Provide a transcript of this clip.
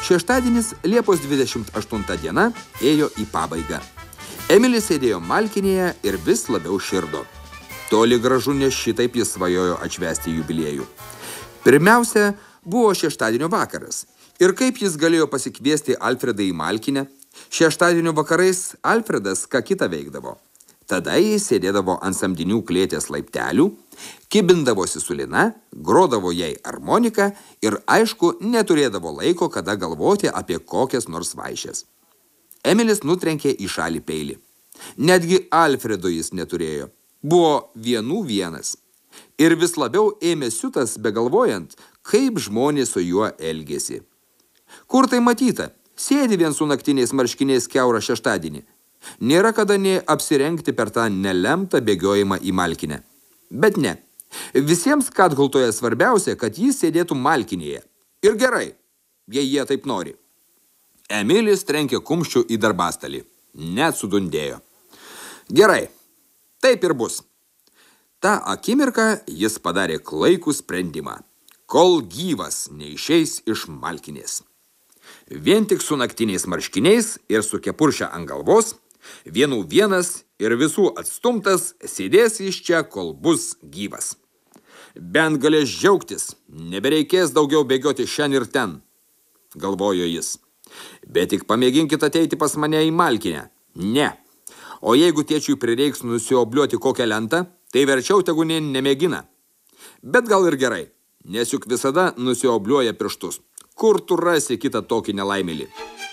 Šeštadienis Liepos 28 diena ėjo į pabaigą. Emilis sėdėjo malkinėje ir vis labiau širdo. Toli gražu ne šitaip jis svajojo atšvęsti jubiliejų. Pirmiausia, buvo šeštadienio vakaras. Ir kaip jis galėjo pasikviesti Alfredą į malkinę? Šeštadienio vakarais Alfredas ką kitą veikdavo. Tada jis sėdėdavo ant samdinių klėtės laiptelių, kibindavosi su Lina, grodavo jai armoniką ir, aišku, neturėdavo laiko, kada galvoti apie kokias nors vaišes. Emilis nutrenkė į šalį peilį. Netgi Alfredo jis neturėjo. Buvo vienas. Ir vis labiau ėmė siutas begalvojant, kaip žmonės su juo elgėsi. Kur tai matyta? Sėdi vien su naktiniais marškiniais kiaurą šeštadienį. Nėra kada nė apsirengti per tą nelemtą bėgiojimą į malkinę. Bet ne. Visiems Katholtoje svarbiausia, kad jis sėdėtų malkinėje. Ir gerai, jei jie taip nori. Emilis trenkė kumščiu į darbastalį. Net sudundėjo. Gerai, taip ir bus. Ta akimirką jis padarė klaikų sprendimą. Kol gyvas neišeis iš malkinės. Vien tik su naktiniais marškiniais ir su kepuršia ant galvos, vienas ir visų atstumtas sėdės iš čia, kol bus gyvas. Bent galės džiaugtis, nebereikės daugiau bėgioti šen ir ten, galvojo jis. Bet tik pamėginkit ateiti pas mane į malkinę. Ne. O jeigu tėčiui prireiks nusiobliuoti kokią lentą, tai verčiau tegu nemėgina. Bet gal ir gerai, nes juk visada nusiobliuoja pirštus. Kur tu rasi kitą tokį nelaimėlį?